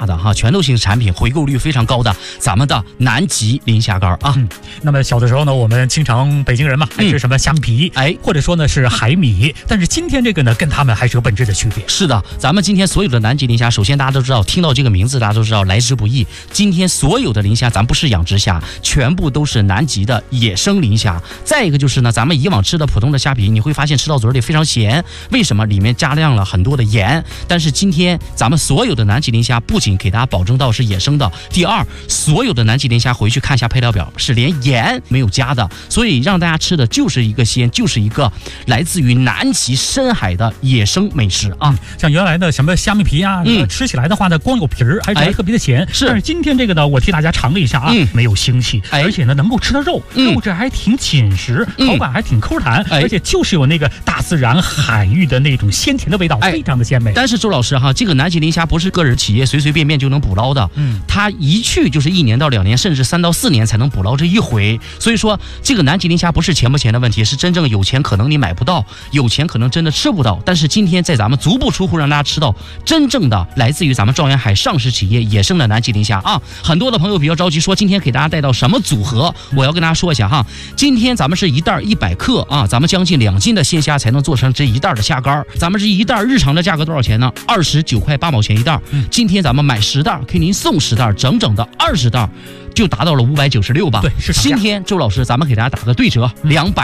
价的哈，拳头型产品，回购率非常高的咱们的南极磷虾干啊。 那么小的时候呢，我们经常北京人嘛，爱吃什么虾米皮，或者说呢是海米，但是今天这个呢，跟他们还是有本质的区别。 是的，咱们今天所有的南极磷虾，首先大家都知道，听到这个名字大家都知道来之不易。今天所有的磷虾，咱不是养殖虾，全部都是南极的野生磷虾。再一个就是呢，咱们以往吃的普通的虾皮，你会发现吃到嘴里非常咸，为什么？里面加量了很多的盐。但是今天咱们所有的南极磷虾，不仅给大家保证到是野生的，第二，所有的南极磷虾回去看一下配料表，是连盐没有加的，所以让大家吃的就是一个鲜，就是一个来自于南极深海的野生美食啊。 像原来的什么虾米皮啊，吃起来的话呢，光有皮儿，还觉得特别的咸。 是， 但是今天这个呢，我替大家尝了一下啊，没有腥气，而且呢能够吃到肉，肉质还挺紧实，口感还挺抠弹，而且就是有那个大自然海域的那种鲜甜的味道，非常的鲜美。 但是周老师哈，这个南极磷虾不是个人企业随随便便就能捕捞的，它一去就是1年到2年，甚至3到4年才能捕捞这一回。所以说，这个南极磷虾不是钱不钱的问题，是真正有钱可能你买不到，有钱可能真的吃不到。但是今天在咱们足不出户让大家吃到真正的来自于咱们状元海上市企业野生的南极磷虾啊！很多的朋友比较着急说今天给大家带到什么组合，我要跟大家说一下哈，今天咱们是一袋100克啊，咱们将近2斤的鲜虾才能做成这一袋的虾干。咱们这一袋日常的价格多少钱呢？29块8毛钱一袋。今天咱们买10袋，给您送10袋，整整的20袋。就达到了596吧。 对，是今天周老师咱们给大家打个对折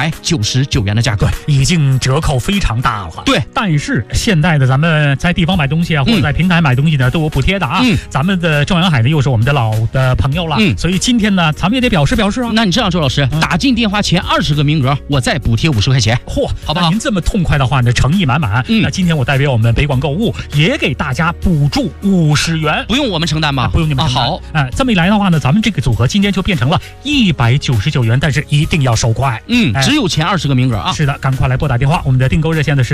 ，299元的价格， 对，已经折扣非常大了。 对， 但是现在的咱们在地方买东西啊，或者在平台买东西呢，都有补贴的啊。咱们的状元海呢，又是我们的老的朋友了，所以今天呢，咱们也得表示表示啊。 那你这样，周老师，打进电话前20个名额，我再补贴50块钱。 嚯， 好不好？ 您这么痛快的话呢，诚意满满。那今天我代表我们北广购物也给大家补助50元， 不用我们承担吗？ 不用你们承担。好，这么一来的话呢，咱们这个组合今天就变成了199元，但是一定要手快。 只有前20个名额啊。 是的，赶快来拨打电话，我们的订购热线的是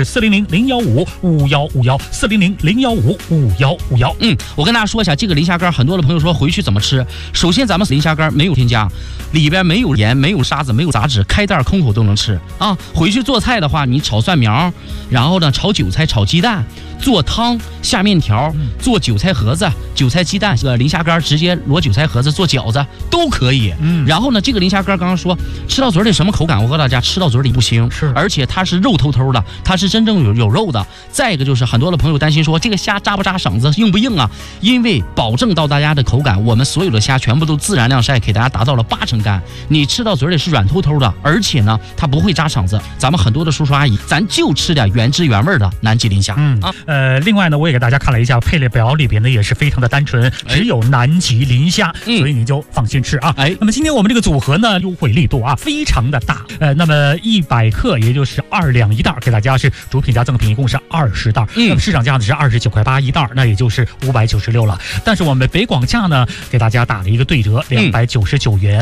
400-015-5151，400-015-5151。 我跟大家说一下，这个磷虾干，很多的朋友说回去怎么吃。首先，咱们磷虾干没有添加，里边没有盐，没有沙子，没有杂质，开袋空口都能吃啊。回去做菜的话，你炒蒜苗，然后呢炒韭菜、炒鸡蛋，做汤、下面条，做韭菜盒子、韭菜鸡蛋，磷虾干直接裸韭菜盒子做饺子都可以。然后呢，这个磷虾干刚刚说吃到嘴里什么口感？我告诉大家，吃到嘴里不腥，而且它是肉透透的，它是真正有肉的。再一个就是很多的朋友担心说这个虾扎不扎嗓子，硬不硬啊？因为保证到大家的口感，我们所有的虾全部都自然晾晒，给大家达到了80%干。你吃到嘴里是软透透的，而且呢它不会扎嗓子。咱们很多的叔叔阿姨，咱就吃点原汁原味的南极磷虾。 另外呢，我也给大家看了一下配料表，里边呢也是非常的单纯，只有南极磷虾，所以你就放心吃啊。那么今天我们这个组合呢，优惠力度啊非常的大。那么100克也就是2两一袋，给大家是主品加赠品，一共是20袋。那么市场价呢是29块8一袋，那也就是596了。但是我们北广价呢，给大家打了一个对折，299元。